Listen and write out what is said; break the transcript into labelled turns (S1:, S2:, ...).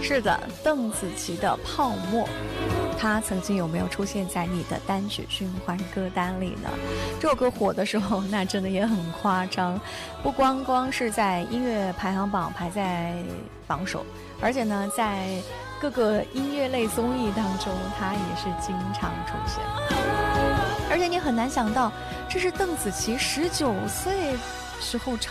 S1: 是的，邓紫棋的《泡沫》，它曾经有没有出现在你的单曲循环歌单里呢？这首歌火的时候，那真的也很夸张，不光是在音乐排行榜排在榜首，而且呢，在各个音乐类综艺当中，它也是经常出现。而且你很难想到，这是邓紫棋19岁时候唱